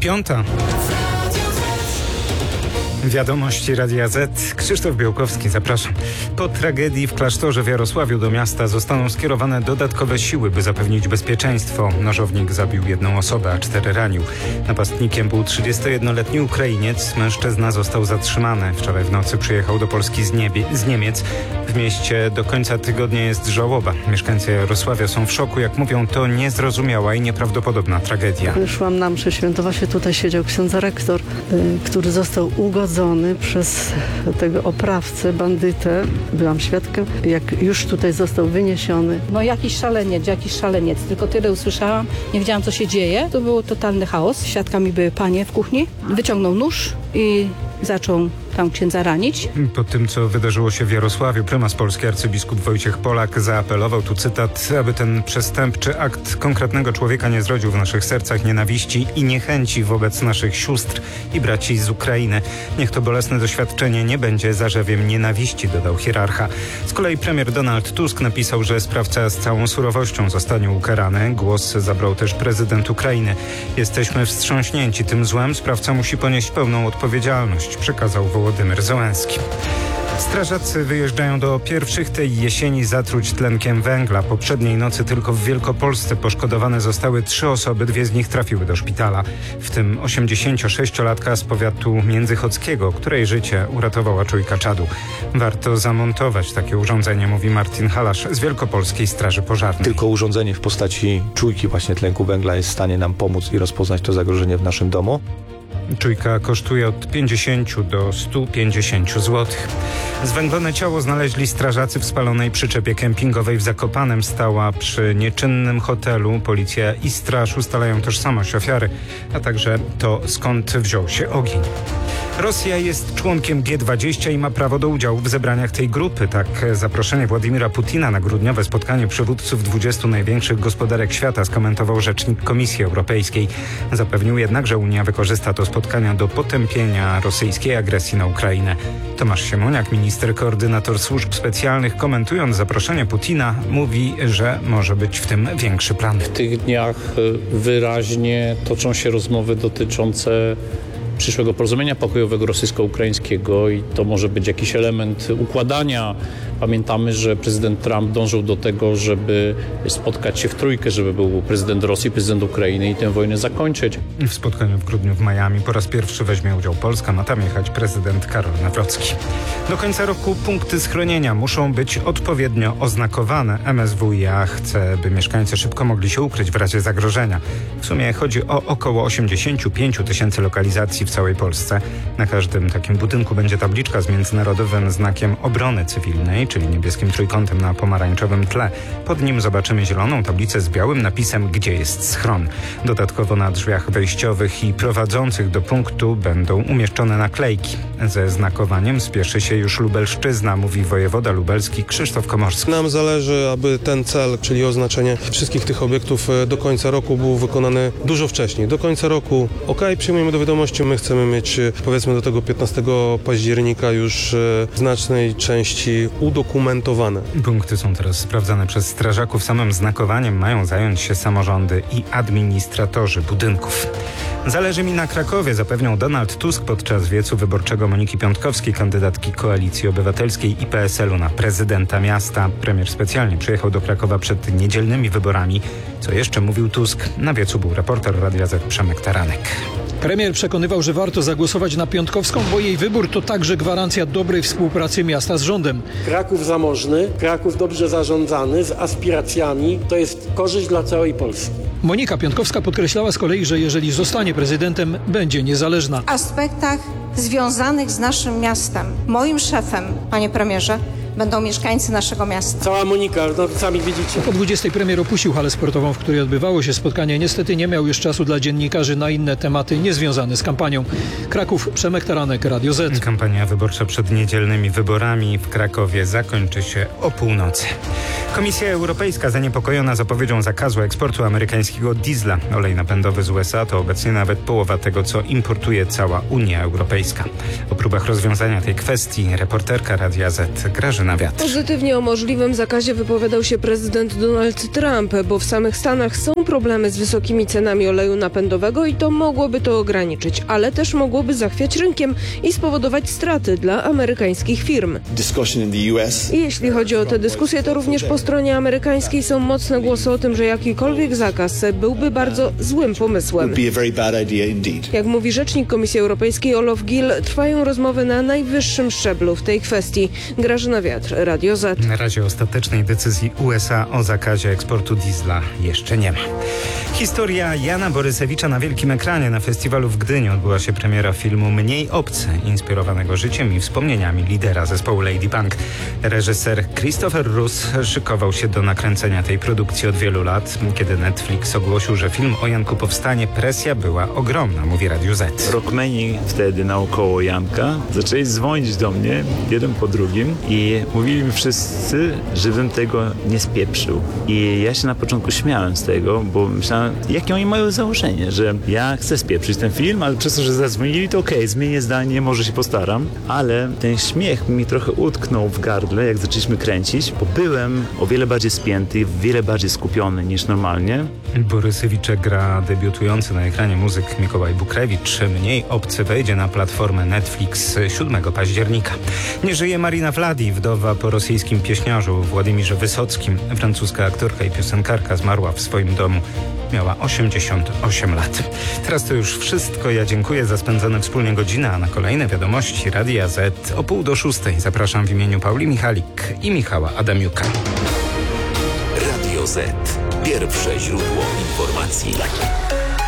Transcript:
5:00. Wiadomości Radia Z. Krzysztof Białkowski, zapraszam. Po tragedii w klasztorze w Jarosławiu do miasta zostaną skierowane dodatkowe siły, by zapewnić bezpieczeństwo. Nożownik zabił 1 osobę, a 4 ranił. Napastnikiem był 31-letni Ukrainiec. Mężczyzna został zatrzymany. Wczoraj w nocy przyjechał do Polski z Niemiec. W mieście do końca tygodnia jest żałoba. Mieszkańcy Jarosławia są w szoku. Jak mówią, to niezrozumiała i nieprawdopodobna tragedia. Szłam na mszę świętą, właśnie tutaj siedział ksiądz rektor, który został ugodzony przez tego oprawcę, bandytę. Byłam świadkiem, jak już tutaj został wyniesiony. No jakiś szaleniec. Tylko tyle usłyszałam. Nie wiedziałam, co się dzieje. To był totalny chaos. Świadkami były panie w kuchni. Wyciągnął nóż i zaczął tam księdza ranić. Po tym, co wydarzyło się w Jarosławiu, prymas Polski arcybiskup Wojciech Polak zaapelował, tu cytat, aby ten przestępczy akt konkretnego człowieka nie zrodził w naszych sercach nienawiści i niechęci wobec naszych sióstr i braci z Ukrainy. Niech to bolesne doświadczenie nie będzie zarzewiem nienawiści, dodał hierarcha. Z kolei premier Donald Tusk napisał, że sprawca z całą surowością zostanie ukarany. Głos zabrał też prezydent Ukrainy. Jesteśmy wstrząśnięci tym złem. Sprawca musi ponieść pełną odpowiedzialność, przekazał Wołodymyr Zełenski. Strażacy wyjeżdżają do pierwszych tej jesieni zatruć tlenkiem węgla. Poprzedniej nocy tylko w Wielkopolsce poszkodowane zostały 3 osoby, 2 z nich trafiły do szpitala. W tym 86-latka z powiatu międzychodzkiego, której życie uratowała czujka czadu. Warto zamontować takie urządzenie, mówi Martin Halasz z Wielkopolskiej Straży Pożarnej. Tylko urządzenie w postaci czujki właśnie tlenku węgla jest w stanie nam pomóc i rozpoznać to zagrożenie w naszym domu. Czujka kosztuje od 50 do 150 zł. Zwęglone ciało znaleźli strażacy w spalonej przyczepie kempingowej w Zakopanem. Stała przy nieczynnym hotelu. Policja i straż ustalają tożsamość ofiary, a także to, skąd wziął się ogień. Rosja jest członkiem G20 i ma prawo do udziału w zebraniach tej grupy. Tak zaproszenie Władimira Putina na grudniowe spotkanie przywódców 20 największych gospodarek świata skomentował rzecznik Komisji Europejskiej. Zapewnił jednak, że Unia wykorzysta to spotkania do potępienia rosyjskiej agresji na Ukrainę. Tomasz Siemoniak, minister koordynator służb specjalnych, komentując zaproszenie Putina, mówi, że może być w tym większy plan. W tych dniach wyraźnie toczą się rozmowy dotyczące przyszłego porozumienia pokojowego rosyjsko-ukraińskiego i to może być jakiś element układania. Pamiętamy, że prezydent Trump dążył do tego, żeby spotkać się w trójkę, żeby był prezydent Rosji, prezydent Ukrainy i tę wojnę zakończyć. W spotkaniu w grudniu w Miami po raz pierwszy weźmie udział Polska. Ma tam jechać prezydent Karol Nawrocki. Do końca roku punkty schronienia muszą być odpowiednio oznakowane. MSWiA chce, by mieszkańcy szybko mogli się ukryć w razie zagrożenia. W sumie chodzi o około 85 000 lokalizacji w całej Polsce. Na każdym takim budynku będzie tabliczka z międzynarodowym znakiem obrony cywilnej, czyli niebieskim trójkątem na pomarańczowym tle. Pod nim zobaczymy zieloną tablicę z białym napisem, gdzie jest schron. Dodatkowo na drzwiach wejściowych i prowadzących do punktu będą umieszczone naklejki. Ze znakowaniem spieszy się już Lubelszczyzna, mówi wojewoda lubelski Krzysztof Komorski. Nam zależy, aby ten cel, czyli oznaczenie wszystkich tych obiektów do końca roku był wykonany dużo wcześniej. Do końca roku przyjmujemy do wiadomości, my chcemy mieć powiedzmy do tego 15 października już w znacznej części udokumentowane. Punkty są teraz sprawdzane przez strażaków. Samym znakowaniem mają zająć się samorządy i administratorzy budynków. Zależy mi na Krakowie, zapewniał Donald Tusk podczas wiecu wyborczego Moniki Piątkowskiej, kandydatki Koalicji Obywatelskiej i PSL-u na prezydenta miasta. Premier specjalnie przyjechał do Krakowa przed niedzielnymi wyborami. Co jeszcze mówił Tusk? Na wiecu był reporter Radia Z Przemek Taranek. Premier przekonywał, że warto zagłosować na Piątkowską, bo jej wybór to także gwarancja dobrej współpracy miasta z rządem. Kraków zamożny, Kraków dobrze zarządzany, z aspiracjami, to jest korzyść dla całej Polski. Monika Piątkowska podkreślała z kolei, że jeżeli zostanie prezydentem, będzie niezależna. W aspektach związanych z naszym miastem, moim szefem, panie premierze, będą mieszkańcy naszego miasta. Cała Monika, no sami widzicie. Po 20 premier opuścił halę sportową, w której odbywało się spotkanie. Niestety nie miał już czasu dla dziennikarzy na inne tematy niezwiązane z kampanią. Kraków, Przemek Taranek, Radio Z. Kampania wyborcza przed niedzielnymi wyborami w Krakowie zakończy się o północy. Komisja Europejska zaniepokojona zapowiedzią zakazu eksportu amerykańskiego diesla. Olej napędowy z USA to obecnie nawet połowa tego, co importuje cała Unia Europejska. O próbach rozwiązania tej kwestii reporterka Radia Z Grażyna Grażyna Wiatr. Pozytywnie o możliwym zakazie wypowiadał się prezydent Donald Trump, bo w samych Stanach są problemy z wysokimi cenami oleju napędowego i to mogłoby to ograniczyć, ale też mogłoby zachwiać rynkiem i spowodować straty dla amerykańskich firm. I jeśli chodzi o tę dyskusję, to również po stronie amerykańskiej są mocne głosy o tym, że jakikolwiek zakaz byłby bardzo złym pomysłem. Jak mówi rzecznik Komisji Europejskiej Olof Gill, trwają rozmowy na najwyższym szczeblu w tej kwestii. Grażyna Wiatr, Radio Z. Na razie ostatecznej decyzji USA o zakazie eksportu diesla jeszcze nie ma. Historia Jana Borysewicza na wielkim ekranie. Na festiwalu w Gdyni odbyła się premiera filmu Mniej obcy, inspirowanego życiem i wspomnieniami lidera zespołu Lady Punk. Reżyser Christopher Roos szykował się do nakręcenia tej produkcji od wielu lat. Kiedy Netflix ogłosił, że film o Janku powstanie, presja była ogromna, mówi Radio Z. Rockmeni wtedy naokoło Janka zaczęli dzwonić do mnie jeden po drugim i mówili mi wszyscy, żebym tego nie spieprzył. I ja się na początku śmiałem z tego, bo myślałem, jakie oni mają założenie, że ja chcę spieprzyć ten film, ale przez to, że zadzwonili, to okej, zmienię zdanie, może się postaram. Ale ten śmiech mi trochę utknął w gardle, jak zaczęliśmy kręcić, bo byłem o wiele bardziej spięty, wiele bardziej skupiony niż normalnie. Borysewicze gra debiutujący na ekranie muzyk Mikołaj Bukrewicz. Mniej obcy wejdzie na platformę Netflix 7 października. Nie żyje Marina Vladi, wdowa po rosyjskim pieśniarzu Władimirze Wysockim. Francuska aktorka i piosenkarka zmarła w swoim domu. Miała 88 lat. Teraz to już wszystko. Ja dziękuję za spędzone wspólnie godziny, a na kolejne wiadomości Radia Z o 5:30 zapraszam w imieniu Pauli Michalik i Michała Adamiuka. Radio Z. Pierwsze źródło informacji.